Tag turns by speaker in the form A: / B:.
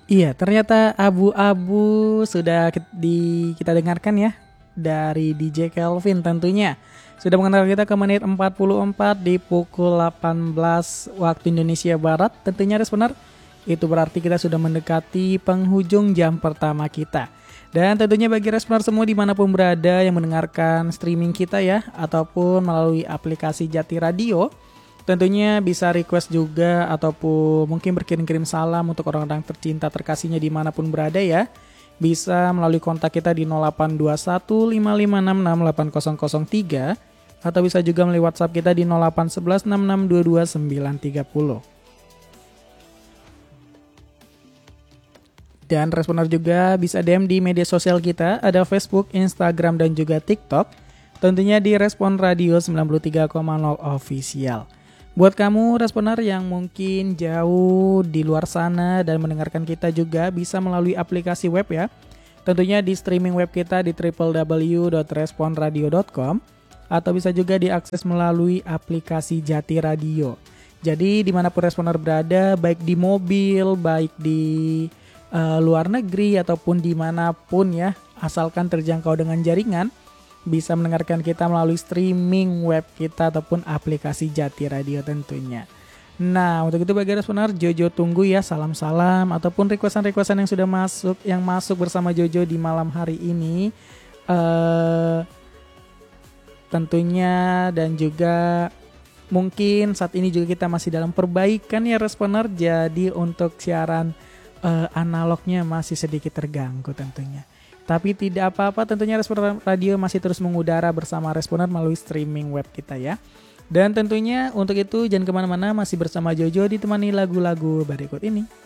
A: Iya, ternyata abu-abu sudah kita dengarkan ya dari DJ Kelvin tentunya. Sudah mengenal kita ke menit 44 di pukul 18 waktu Indonesia Barat. Tentunya Responer, itu berarti kita sudah mendekati penghujung jam pertama kita. Dan tentunya bagi Responer semua dimanapun berada yang mendengarkan streaming kita ya, ataupun melalui aplikasi Jati Radio, tentunya bisa request juga ataupun mungkin berkirim-kirim salam untuk orang-orang tercinta terkasihnya dimanapun berada ya. Bisa melalui kontak kita di 082155668003 atau bisa juga melalui WhatsApp kita di 0811662290. Dan Responer juga bisa DM di media sosial kita, ada Facebook, Instagram, dan juga TikTok. Tentunya di Respon Radio 93,0 Official. Buat kamu Responer yang mungkin jauh di luar sana dan mendengarkan kita juga bisa melalui aplikasi web ya. Tentunya di streaming web kita di www.responradio.com atau bisa juga diakses melalui aplikasi Jati Radio. Jadi dimanapun Responer berada, baik di mobil, baik di luar negeri ataupun dimanapun ya, asalkan terjangkau dengan jaringan, bisa mendengarkan kita melalui streaming web kita ataupun aplikasi Jati Radio tentunya. Nah, untuk itu bagi Responer, Jojo tunggu ya salam-salam ataupun requestan-requestan yang sudah masuk bersama Jojo di malam hari ini. Tentunya dan juga mungkin saat ini juga kita masih dalam perbaikan ya Responer. Jadi untuk siaran analognya masih sedikit terganggu tentunya. Tapi tidak apa-apa, tentunya Responer Radio masih terus mengudara bersama Responer melalui streaming web kita ya. Dan tentunya untuk itu jangan kemana-mana, masih bersama Jojo ditemani lagu-lagu berikut ini.